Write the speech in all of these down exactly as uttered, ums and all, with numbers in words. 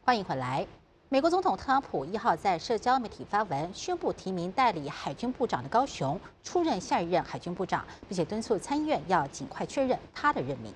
欢迎回来。美国总统特朗普一号在社交媒体发文，宣布提名代理海军部长的高雄出任下一任海军部长，并且敦促参议院要尽快确认他的任命。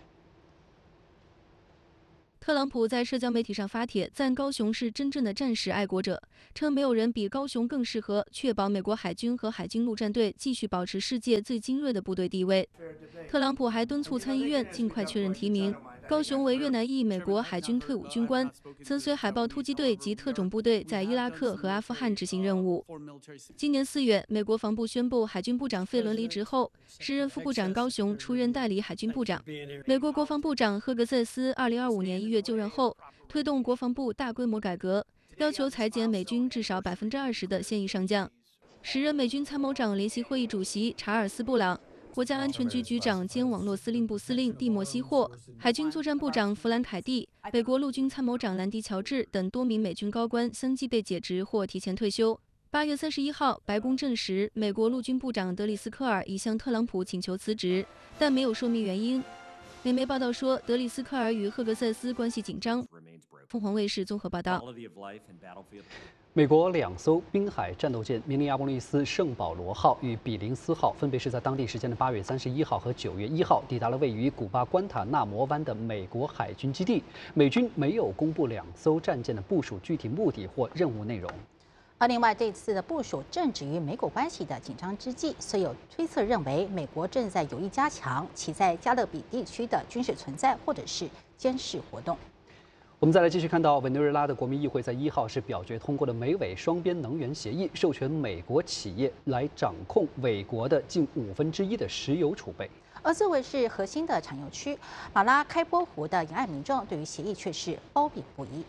特朗普在社交媒体上发帖，赞高雄是真正的战士爱国者，称没有人比高雄更适合确保美国海军和海军陆战队继续保持世界最精锐的部队地位。特朗普还敦促参议院尽快确认提名。高雄为越南裔美国海军退伍军官，曾随海豹突击队及特种部队在伊拉克和阿富汗执行任务。今年四月，美国防部宣布海军部长费伦离职后，时任副部长高雄出任代理海军部长。美国国防部长赫格塞斯二零二五年一月就任后，推动国防部大规模改革，要求裁减美军至少百分之二十的现役上将。时任美军参谋长联席会议主席查尔斯·布朗、国家安全局局长兼网络司令部司令蒂莫西·霍、海军作战部长弗兰凯蒂、美国陆军参谋长兰迪·乔治等多名美军高官相继被解职或提前退休。八月三十一号，白宫证实，美国陆军部长德里斯科尔已向特朗普请求辞职，但没有说明原因。美媒报道说，德里斯科尔与赫格塞斯关系紧张。凤凰卫视综合报道。 美国两艘滨海战斗舰明尼阿波利斯圣保罗号与比林斯号分别是在当地时间的八月三十一号和九月一号抵达了位于古巴关塔纳摩湾的美国海军基地。美军没有公布两艘战舰的部署具体目的或任务内容。 而另外，这次的部署正值于美国关系的紧张之际，所以有推测认为，美国正在有意加强其在加勒比地区的军事存在或者是监视活动。 我们再来继续看到，委内瑞拉的国民议会在一号是表决通过了美委双边能源协议，授权美国企业来掌控委国的近五分之一的石油储备。 而作为是核心的产油区，马拉开波湖的沿岸民众对于协议却是褒贬不一。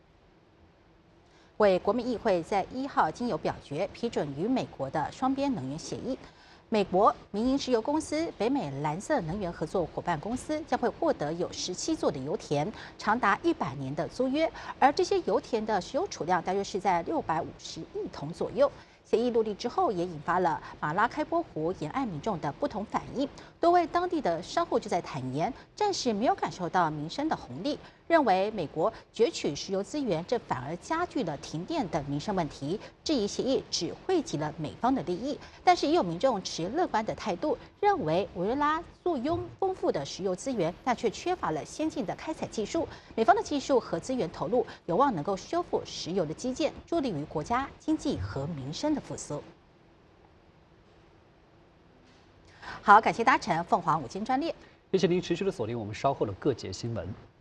为国民议会在一号经由表决批准与美国的双边能源协议。美国民营石油公司北美蓝色能源合作伙伴公司将会获得有十七座的油田，长达一百年的租约，而这些油田的石油储量大约是在六百五十亿桶左右。协议落地之后，也引发了马拉开波湖沿岸民众的不同反应。多位当地的商户就在坦言，暂时没有感受到民生的红利，认为美国攫取石油资源，这反而加剧了停电等民生问题，质疑协议只惠及了美方的利益。但是也有民众持乐观的态度，认为委内瑞拉坐拥丰富的石油资源，但却缺乏了先进的开采技术。美方的技术和资源投入，有望能够修复石油的基建，助力于国家经济和民生的复苏。好，感谢搭乘凤凰午间专列， 谢谢您持续的锁定我们稍后的各节新闻。